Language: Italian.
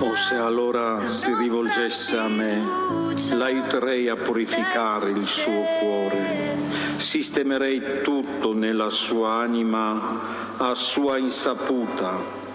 O se allora si rivolgesse a me, l'aiuterei a purificare il suo cuore, sistemerei tutto nella sua anima a sua insaputa,